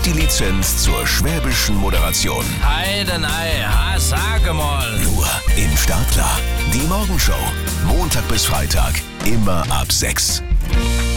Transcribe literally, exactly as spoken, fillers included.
die Lizenz zur schwäbischen Moderation. Heidenei, ha, sag mal. Nur in Startklar. Die Morgenshow. Montag bis Freitag. Immer ab sechs.